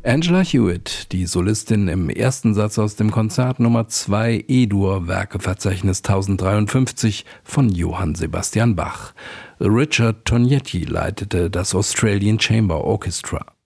Angela Hewitt, die Solistin im ersten Satz aus dem Konzert Nummer 2 E-Dur, Werkeverzeichnis 1053 von Johann Sebastian Bach. Richard Tognetti leitete das Australian Chamber Orchestra.